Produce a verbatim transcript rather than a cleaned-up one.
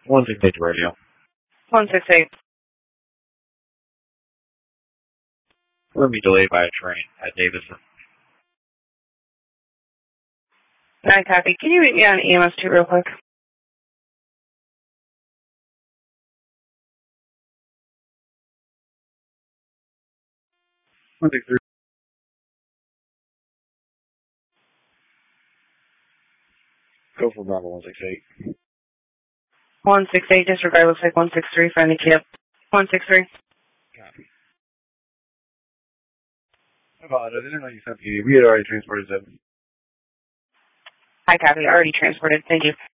one six eight radio. one six eight. We're going to be delayed by a train at Davison. I copy. Can you meet me on E M S two real quick? one six three. Go for Bravo one six eight. one six eight, disregard, looks like one six three, find the kid. one six three. Copy. I apologize. I didn't know you sent me. We had already transported seven. I copy. Already transported. Thank you.